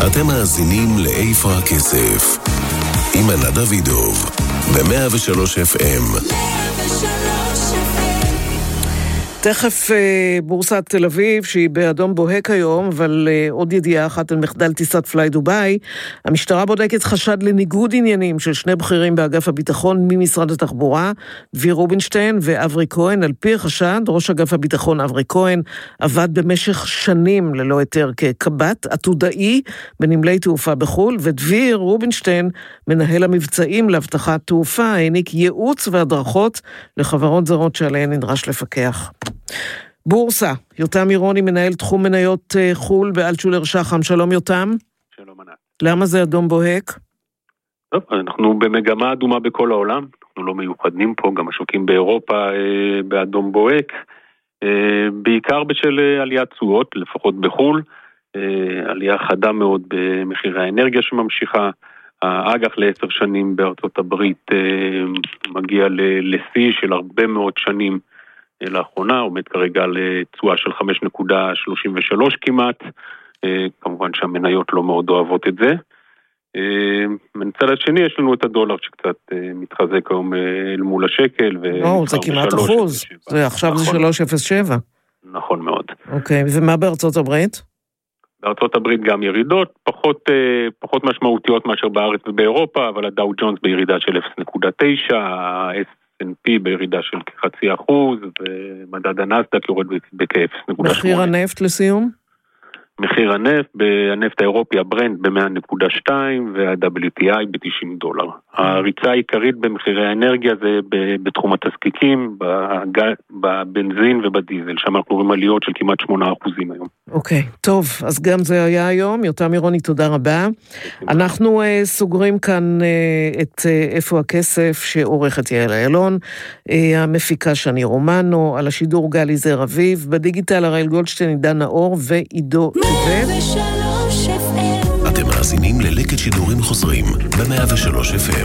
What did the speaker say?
אתם מאזינים לאיפה הכסף עם ענת דוידוב ב-103 FM. תכף בורסת תל אביב, שהיא באדום בוהק היום, אבל עוד ידיעה אחת על מחדל טיסת פליי דוביי. המשטרה בודקת חשד לניגוד עניינים של שני בכירים באגף הביטחון ממשרד התחבורה, דביר רובינשטיין ואברי כהן. על פי החשד, ראש אגף הביטחון אברי כהן עבד במשך שנים ללא היתר כקב"ט עתודאי בנמלי תעופה בחול, ודביר רובינשטיין, מנהל המבצעים להבטחת תעופה, העניק ייעוץ והדרכות לחברות זרות שעליהן נדרש לפקח. בורסה, יותם מירוני, מנהל תחום מניות חול באלטשולר שחם. שלום יותם. שלום ענת. למה זה אדום בוהק? טוב, אנחנו במגמה אדומה בכל העולם, אנחנו לא מיוחדים פה, גם השווקים באירופה באדום בוהק, בעיקר בשל עליית תשואות, לפחות בחול, עלייה חדה מאוד במחירי האנרגיה שממשיכה, האג"ח ל10 שנים בארצות הברית מגיע לשיא של הרבה מאוד שנים לאחרונה, עומד כרגע לתשואה של 5.33 כמעט, כמובן שהמניות לא מאוד אוהבות את זה. מצד השני יש לנו את הדולר שקצת מתחזק היום אל מול השקל. זה כמעט אחוז, עכשיו זה 3.07. נכון מאוד. אוקיי, ומה בארצות הברית? בארצות הברית גם ירידות, פחות משמעותיות מאשר בארץ ובאירופה, אבל הדאו ג'ונס בירידה של 0.9, S&P בירידה של כ0.5%, ומדד הנסדק יורד בכ-0.8. מחיר הנפט לסיום? מחיר הנפט האירופי, הברנט ב-100.2 וה-WTI ב$90. הריצה העיקרית במחירי האנרגיה זה בתחום התזקיקים, בבנזין ובדיזל, שם אנחנו רואים עליות של כמעט 8% היום. אוקיי, טוב, אז גם זה היה היום. יותם מירוני, תודה רבה. אנחנו סוגרים כאן את איפה הכסף שעורכת יעל איילון, המפיקה שני רומנו, על השידור גלי זר אביב, בדיגיטל הראל גולדשטיין, עידן נאור ועידו טובל. אתם מאזינים ללקט שידורים חוזרים ב-103 FM.